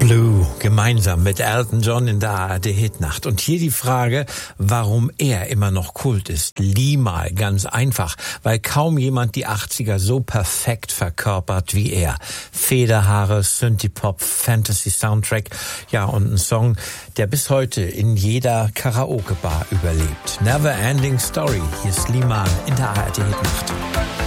Blue, gemeinsam mit Elton John in der ARD-Hitnacht. Und hier die Frage, warum er immer noch Kult ist. Limahl, ganz einfach, weil kaum jemand die 80er so perfekt verkörpert wie er. Federhaare, Synthie-Pop, Fantasy-Soundtrack, ja, und ein Song, der bis heute in jeder Karaoke-Bar überlebt. Never Ending Story, hier ist Limahl in der ARD-Hitnacht.